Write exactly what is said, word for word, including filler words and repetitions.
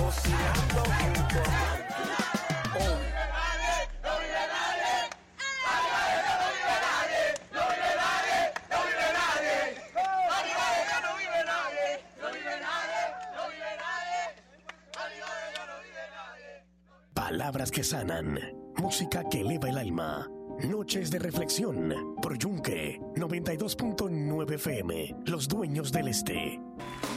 cocinando junto a Palabras que sanan, música que eleva el alma. Noches de reflexión por Yunque noventa y dos punto nueve F M, los dueños del este.